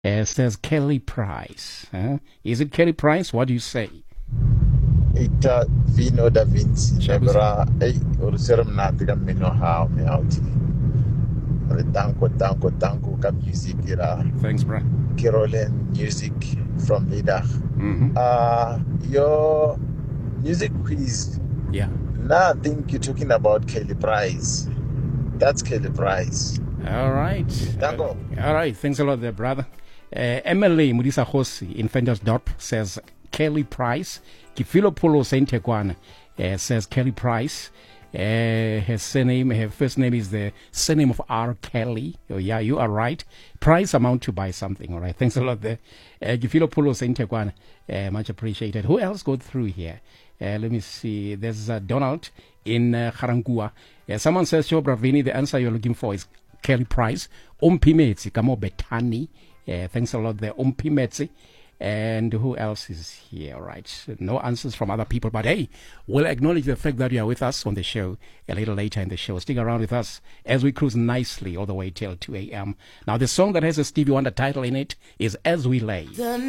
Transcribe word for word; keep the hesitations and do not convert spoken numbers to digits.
Uh, says Kelly Price. Huh? Is it Kelly Price? What do you say? Ita Vino da Vinci Shabuzi. nebra ei urusero mnati ka mino hao me auti. Re tanko tanko tanko ka music ira. Thanks, bro. Caroline music from Lida. Mm-hmm. Uh your music quiz. Yeah. Now I think you're talking about Kelly Price. That's Kelly Price. All right. Tango. Uh, all right. Thanks a lot there, brother. Uh, Emily Mudisa Hosi in Fenders Dorp says Kelly Price. Kifilo Polo Saintekwana uh, says Kelly Price. Uh, her surname, her first name is the surname of R. Kelly. Oh, yeah, you are right. Price amount to buy something. All right. Thanks a lot there. Uh, Kifilo Polo Saintekwana. Uh, much appreciated. Who else got through here? Uh, let me see. There's uh, Donald in uh, Harangua. Uh, someone says, Sho Bravini, the answer you're looking for is Kelly Price. Ompimetsi, Kamo Betani. Uh, thanks a lot there. Ompimetsi. And who else is here? All right. No answers from other people, but hey, we'll acknowledge the fact that you are with us on the show a little later in the show. Stick around with us as we cruise nicely all the way till two a.m. Now, the song that has a Stevie Wonder title in it is As We Lay. The